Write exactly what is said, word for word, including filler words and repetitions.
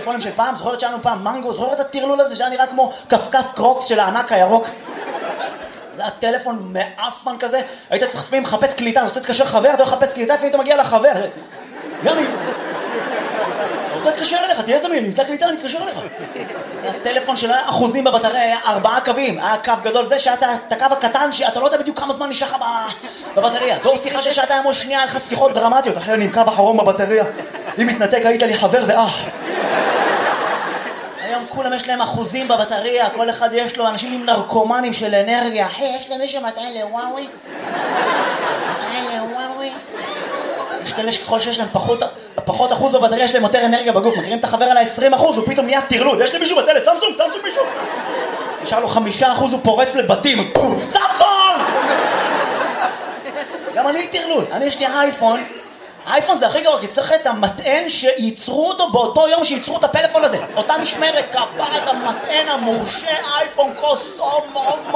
הטלפונים של פעם, זוכרת שלנו פעם מנגו, זוכרת את הטרלול הזה שהיה נראה כמו כפכף קרוקס של הענק הירוק? זה היה טלפון מאפמן כזה, היית צריך לפעמים לחפש קליטה, אתה רוצה להתקשר חבר, אתה מחפש קליטה, לפעמים אתה מגיע לחבר. גם אם... אתה רוצה להתקשר אליך, תהיה זמין, נמצא קליטה, אני אתקשר אליך. הטלפון של אחוזים בבטריה היה ארבעה קווים, היה קו גדול, זה שהיה את הקו הקטן, שאתה לא יודע בדיוק כמה זמן נשאר לך בבטריה. זו שיחה של שעתיים או שנייה, היה לך שיחות דרמטיות, אחרי אני עם קו אחרון בבטריה, אם מתנתק היית לי חבר ואח. היום כולם יש להם אחוזים בבטריה, כל אחד יש לו אנשים עם נרקומנים של אנרגיה. אחי, יש למישהו מטען לוואוי? מטען לוואוי? יש כאלה שככל שיש להם פחות, פחות אחוז בבטריה, יש להם יותר אנרגיה בגוף. מכירים את החבר על ה-עשרים אחוז, הוא פתאום נהיה תרלוד. יש למישהו בטלה, סמסונג, סמסונג מישהו. נשאר לו חמישה אחוז, הוא פורץ לבתים. סמסונג! גם אני תרלוד. אני יש לי אייפון. האייפון זה הכי גרוע, כי צריך את המטען שייצרו אותו באותו יום שייצרו את הפלאפון הזה. אותה משמרת, כפת המטען המורשה, אייפון קוסום.